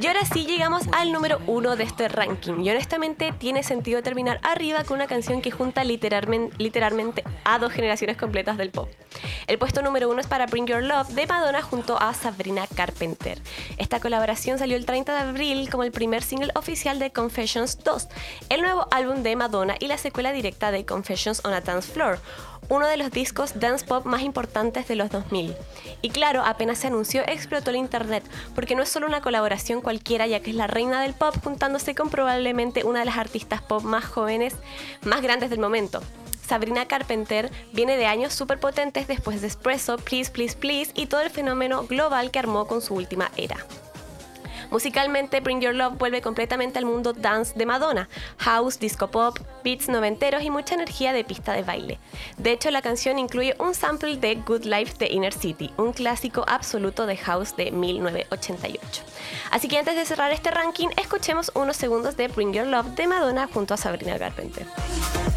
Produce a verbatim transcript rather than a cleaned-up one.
Y ahora sí llegamos al número uno de este ranking. Y honestamente tiene sentido terminar arriba con una canción que junta literalmente, literalmente a dos generaciones completas del pop. El puesto número uno es para Bring Your Love de Madonna junto a Sabrina Carpenter. Esta colaboración salió el treinta de abril como el primer single oficial de Confessions dos, el nuevo álbum de Madonna y la secuela directa de Confessions on a Dance Floor, uno de los discos dance pop más importantes de los dos mil. Y claro, apenas se anunció, explotó el internet, porque no es solo una colaboración cualquiera, ya que es la reina del pop juntándose con probablemente una de las artistas pop más jóvenes, más grandes del momento. Sabrina Carpenter viene de años súper potentes después de Espresso, Please Please Please y todo el fenómeno global que armó con su última era. Musicalmente, Bring Your Love vuelve completamente al mundo dance de Madonna, house, disco pop, beats noventeros y mucha energía de pista de baile. De hecho, la canción incluye un sample de Good Life de Inner City, un clásico absoluto de house de mil novecientos ochenta y ocho. Así que antes de cerrar este ranking, escuchemos unos segundos de Bring Your Love de Madonna junto a Sabrina Carpenter.